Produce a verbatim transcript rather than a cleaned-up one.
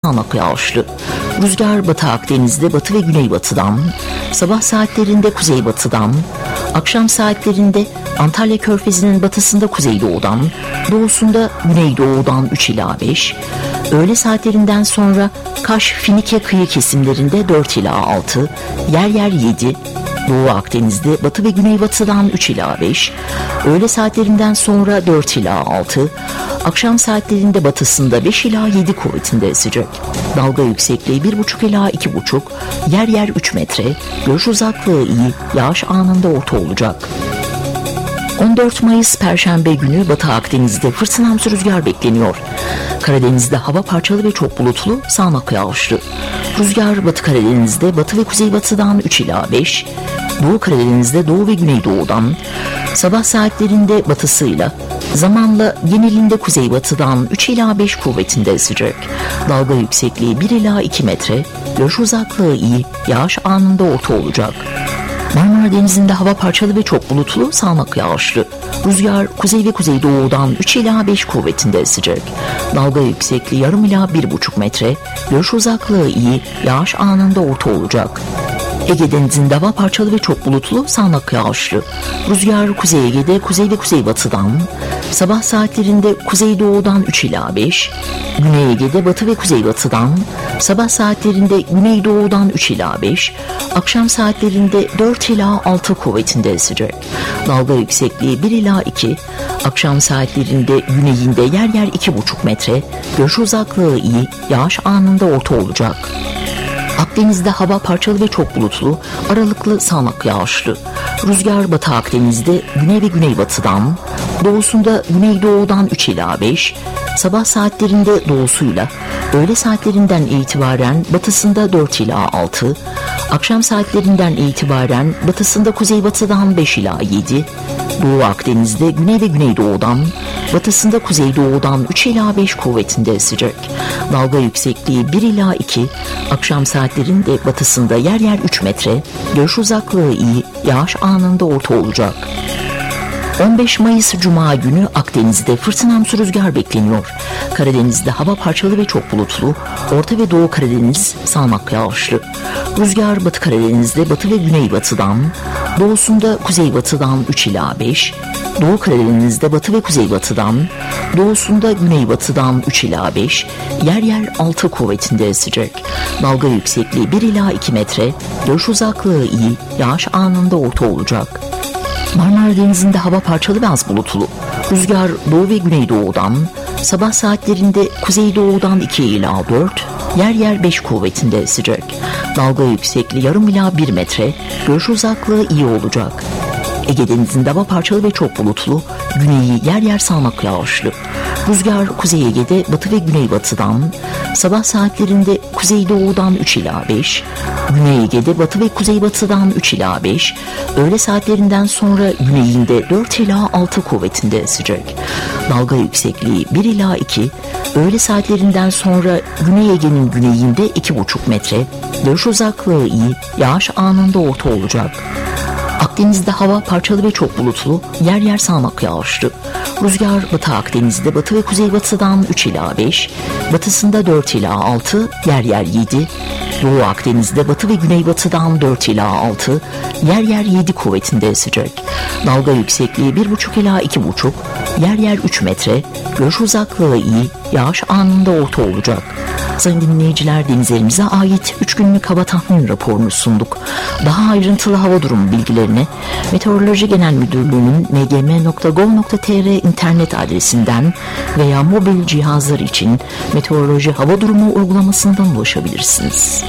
sağanak yağışlı. Rüzgar Batı Akdeniz'de batı ve güneybatıdan, sabah saatlerinde kuzeybatıdan, akşam saatlerinde Antalya Körfezi'nin batısında kuzeydoğudan, doğusunda güneydoğudan üç ila beş, öğle saatlerinden sonra Kaş, Finike kıyı kesimlerinde dört ila altı, yer yer yedi, Doğu Akdeniz'de batı ve güneybatıdan üç ila beş, öğle saatlerinden sonra dört ila altı, akşam saatlerinde batısında beş ila yedi kuvvetinde esecek. Dalga yüksekliği bir buçuk ila iki buçuk, yer yer üç metre, görüş uzaklığı iyi, yağış anında orta olacak. on dört Mayıs Perşembe günü Batı Akdeniz'de fırtınamsı rüzgar bekleniyor. Karadeniz'de hava parçalı ve çok bulutlu, sağanak yağışlı. Rüzgar Batı Karadeniz'de batı ve kuzeybatıdan üç ila beş, Doğu Karadeniz'de doğu ve güneydoğudan, sabah saatlerinde batısıyla, zamanla genelinde kuzeybatıdan üç ila beş kuvvetinde esecek. Dalga yüksekliği bir ila iki metre, görüş uzaklığı iyi, yağış anında orta olacak. Marmara Denizi'nde hava parçalı ve çok bulutlu, sağanak yağışlı. Rüzgar kuzey ve kuzeydoğudan üç ila beş kuvvetinde esecek. Dalga yüksekliği yarım ila bir buçuk metre, görüş uzaklığı iyi, yağış anında orta olacak. Ege Denizi'nde hava parçalı ve çok bulutlu, sağanak yağışlı. Rüzgar Kuzey Ege'de kuzey ve kuzeybatıdan, sabah saatlerinde kuzeydoğudan üç ila beş, Güney Ege'de batı ve kuzeybatıdan, sabah saatlerinde güneydoğudan üç ila beş, akşam saatlerinde dört ila altı kuvvetinde esecek. Dalga yüksekliği bir ila iki, akşam saatlerinde güneyinde yer yer iki buçuk metre, görüş uzaklığı iyi, yağış anında orta olacak. Akdeniz'de hava parçalı ve çok bulutlu, aralıklı sağanak yağışlı. Rüzgar Batı Akdeniz'de güney ve güneybatıdan, doğusunda güneydoğudan üç ila beş, sabah saatlerinde doğusuyla, öğle saatlerinden itibaren batısında dört ila altı, akşam saatlerinden itibaren batısında kuzeybatıdan beş ila yedi, Doğu Akdeniz'de güney ve güneydoğudan, batısında kuzeydoğudan üç ila beş kuvvetinde esecek. Dalga yüksekliği bir ila iki, akşam saatlerinde batısında yer yer üç metre, görüş uzaklığı iyi, yağış anında orta olacak. on beş Mayıs Cuma günü Akdeniz'de fırtınamsı rüzgar bekleniyor. Karadeniz'de hava parçalı ve çok bulutlu, Orta ve Doğu Karadeniz sağanak yağışlı. Rüzgar Batı Karadeniz'de batı ve güneybatıdan, doğusunda kuzeybatıdan üç ila beş, Doğu Karadeniz'de batı ve kuzeybatıdan, doğusunda güneybatıdan üç ila beş, yer yer altı kuvvetinde esecek. Dalga yüksekliği bir ila iki metre, görüş uzaklığı iyi, yağış anında orta olacak. Marmara Denizi'nde hava parçalı ve az bulutlu. Rüzgar doğu ve güneydoğudan, sabah saatlerinde kuzeydoğudan iki ila dört, yer yer beş kuvvetinde esecek. Dalga yüksekliği yarım ila bir metre, görüş uzaklığı iyi olacak. Ege Denizi'nde hava parçalı ve çok bulutlu, güneyi yer yer sağanak yağışlı. Rüzgar Kuzey Ege'de batı ve güneybatıdan, sabah saatlerinde kuzeydoğudan üç ila beş, Güney Ege'de batı ve kuzeybatıdan üç ila beş, öğle saatlerinden sonra güneyinde dört ila altı kuvvetinde esecek. Dalga yüksekliği bir ila iki, öğle saatlerinden sonra Güney Ege'nin güneyinde iki buçuk metre, görüş uzaklığı iyi, yağış anında orta olacak. Akdeniz'de hava parçalı ve çok bulutlu, yer yer sağanak yağışlı. Rüzgar Batı Akdeniz'de batı ve kuzeybatıdan üç ila beş, batısında dört ila altı, yer yer yedi, Doğu Akdeniz'de batı ve güneybatıdan dört ila altı, yer yer yedi kuvvetinde esecek. Dalga yüksekliği bir buçuk ila iki buçuk, yer yer üç metre, görüş uzaklığı iyi, yağış anında orta olacak. Sayın dinleyiciler, denizlerimize ait üç günlük hava tahmin raporunu sunduk. Daha ayrıntılı hava durumu bilgilerini Meteoroloji Genel Müdürlüğü'nün m g m nokta gov nokta t r internet adresinden veya mobil cihazlar için meteoroloji hava durumu uygulamasından ulaşabilirsiniz.